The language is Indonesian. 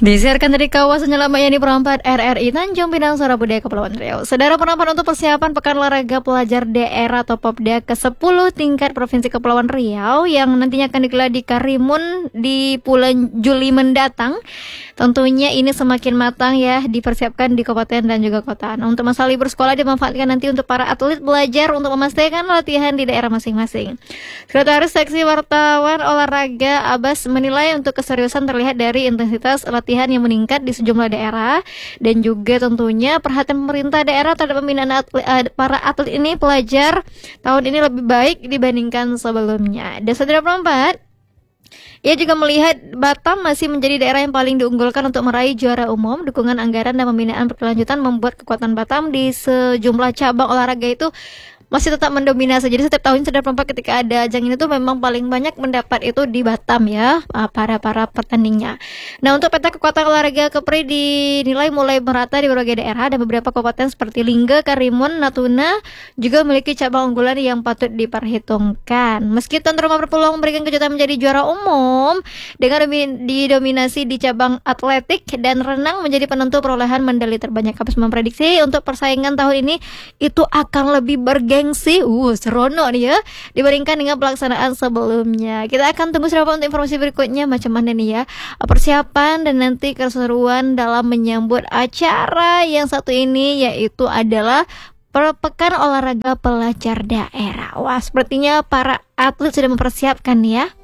Disiarkan dari kawasan Nyelamayani Perempat RRI Tanjung Pinang, Surabaya, Kepulauan Riau. Saudara, penampilan untuk persiapan Pekan Olahraga Pelajar Daerah atau Popda ke-10 tingkat Provinsi Kepulauan Riau yang nantinya akan digelar di Karimun di bulan Juli mendatang. Tentunya ini semakin matang ya, dipersiapkan di kabupaten dan juga kota. Nah, untuk masa libur sekolah dimanfaatkan nanti untuk para atlet belajar untuk memastikan latihan di daerah masing-masing. Sekretaris Seksi Wartawan Olahraga Abbas menilai untuk keseriusan terlihat dari intensitas latihan yang meningkat di sejumlah daerah dan juga tentunya perhatian pemerintah daerah terhadap pembinaan para atlet ini pelajar tahun ini lebih baik dibandingkan sebelumnya. Dan saudara perempat, ia juga melihat Batam masih menjadi daerah yang paling diunggulkan untuk meraih juara umum. Dukungan anggaran dan pembinaan berkelanjutan membuat kekuatan Batam di sejumlah cabang olahraga itu masih tetap mendominasi. Jadi setiap tahun saudara perempat ketika ada ajang ini tuh memang paling banyak mendapat itu di Batam ya, para petandingnya. Nah, untuk peta kekuatan olahraga Kepri dinilai mulai merata di berbagai daerah dan beberapa kabupaten seperti Lingga, Karimun, Natuna juga memiliki cabang unggulan yang patut diperhitungkan. Meski tuan rumah berpeluang memberikan kejutan menjadi juara umum dengan didominasi di cabang atletik dan renang menjadi penentu perolehan medali terbanyak. Kapus memprediksi untuk persaingan tahun ini itu akan lebih bergengsi, seronok nih ya, dibandingkan dengan pelaksanaan sebelumnya. Kita akan tunggu seberapa untuk informasi berikutnya macam mana nih ya persiapan dan nanti keseruan dalam menyambut acara yang satu ini, yaitu adalah Pekan Olahraga Pelajar Daerah. Wah, sepertinya para atlet sudah mempersiapkan ya.